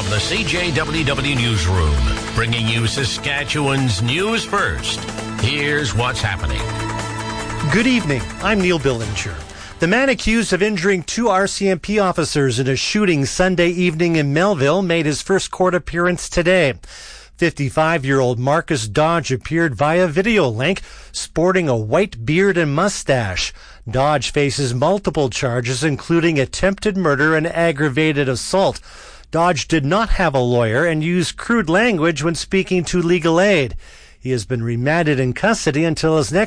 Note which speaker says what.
Speaker 1: the CJWW Newsroom, bringing you Saskatchewan's news first. Here's what's happening.
Speaker 2: Good evening. I'm Neil Billinger. The man accused of injuring two RCMP officers in a shooting Sunday evening in Melville made his first court appearance today. 55-year-old Marcus Dodge appeared via video link, sporting a white beard and mustache. Dodge faces multiple charges, including attempted murder and aggravated assault. Dodge did not have a lawyer and used crude language when speaking to legal aid. He has been remanded in custody until his next